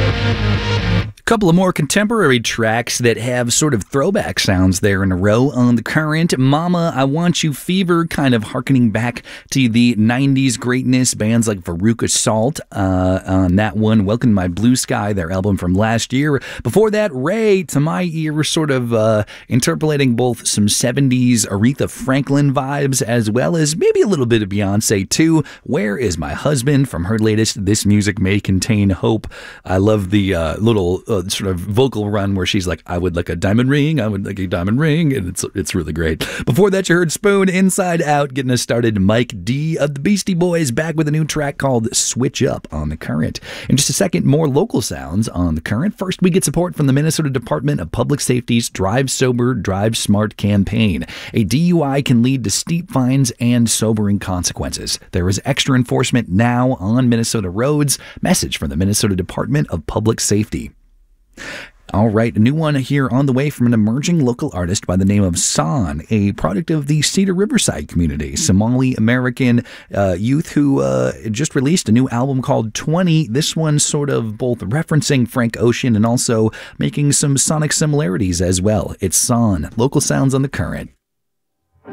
Couple of more contemporary tracks that have sort of throwback sounds there in a row on The Current. Mama, I Want You Fever, kind of harkening back to the 90s greatness. Bands like Veruca Salt on that one. Welcome to My Blue Sky, their album from last year. Before that, Ray, to my ear, sort of interpolating both some 70s Aretha Franklin vibes as well as maybe a little bit of Beyonce too. Where Is My Husband from her latest This Music May Contain Hope. I love the little sort of vocal run where she's like, I would like a diamond ring, I would like a diamond ring, and it's really great. Before that, you heard Spoon, Inside Out, getting us started. Mike D of the Beastie Boys back with a new track called Switch Up on The Current. In just a second, more local sounds on The Current. First, we get support from the Minnesota Department of Public Safety's Drive Sober, Drive Smart campaign. A DUI can lead to steep fines and sobering consequences. There is extra enforcement now on Minnesota roads. Message from the Minnesota Department of Public Safety. All right, a new one here on the way from an emerging local artist by the name of San, a product of the Cedar Riverside community, Somali-American youth who just released a new album called 20. This one sort of both referencing Frank Ocean and also making some sonic similarities as well. It's San, local sounds on The Current.